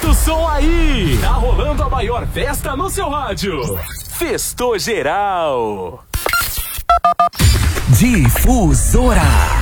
Aumenta o som aí! Tá rolando a maior festa no seu rádio. Festou geral. Difusora.